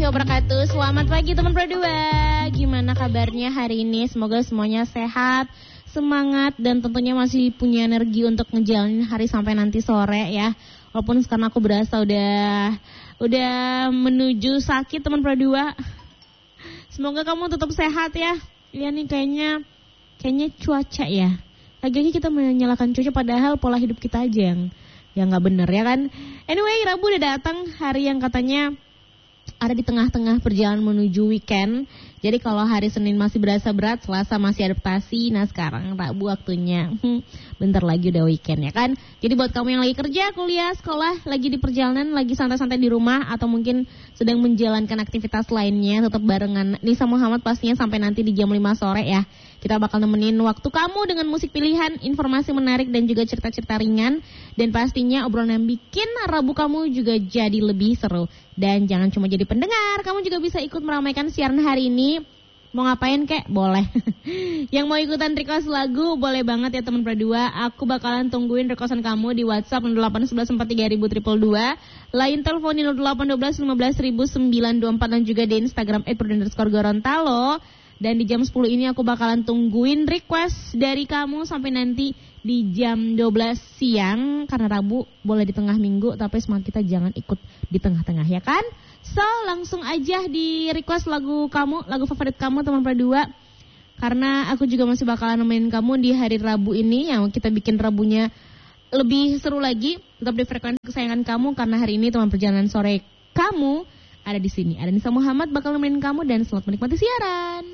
wabarakatuh. Selamat pagi teman berdua. Gimana kabarnya hari ini? Semoga semuanya sehat, semangat, dan tentunya masih punya energi untuk ngejalanin hari sampai nanti sore ya. Walaupun sekarang aku berasa udah menuju sakit teman berdua. Semoga kamu tetap sehat ya. Iya nih kayaknya cuaca ya. Lagi-lagi kita menyalahkan cuaca padahal pola hidup kita aja yang nggak bener ya kan. Anyway, Rabu udah datang, hari yang katanya ada di tengah-tengah perjalanan menuju weekend. Jadi kalau hari Senin masih berasa berat, Selasa masih adaptasi. Nah sekarang Rabu waktunya bentar lagi udah weekend ya kan. Jadi buat kamu yang lagi kerja, kuliah, sekolah, lagi di perjalanan, lagi santai-santai di rumah, atau mungkin sedang menjalankan aktivitas lainnya, tetap barengan Nisa Muhammad pastinya sampai nanti di jam 5 sore ya. Kita bakal nemenin waktu kamu dengan musik pilihan, informasi menarik, dan juga cerita-cerita ringan. Dan pastinya obrolan yang bikin Rabu kamu juga jadi lebih seru. Dan jangan cuma jadi pendengar, kamu juga bisa ikut meramaikan siaran hari ini. Mau ngapain kek? Boleh. Yang mau ikutan request lagu, boleh banget ya teman berdua. Aku bakalan tungguin requestan kamu di WhatsApp 08114322. Lain telepon di 0812150924 dan juga di Instagram @prudent_gorontalo. Dan di jam 10 ini aku bakalan tungguin request dari kamu sampai nanti di jam 12 siang. Karena Rabu boleh di tengah minggu, tapi semangat kita jangan ikut di tengah-tengah ya kan. So langsung aja di request lagu kamu, lagu favorit kamu teman berdua. Karena aku juga masih bakalan nemenin kamu di hari Rabu ini, yang kita bikin Rabunya lebih seru lagi. Tetap di frekuensi kesayangan kamu, karena hari ini teman perjalanan sore kamu ada di sini. Ada Nisa Muhammad bakal nemenin kamu, dan selamat menikmati siaran.